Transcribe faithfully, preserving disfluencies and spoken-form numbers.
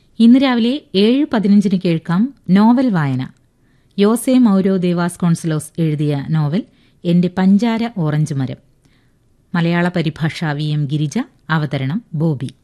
ഇന്ന് രാവിലെ ഏഴ് പതിനഞ്ചിന് കേൾക്കാം നോവൽ വായന. യോസെ മൗരോ ദേവാസ് കോൺസലോസ് എഴുതിയ നോവൽ എന്റെ പഞ്ചാര ഓറഞ്ച് മരം. മലയാള പരിഭാഷ വി എം ഗിരിജ, അവതരണം ബോബി.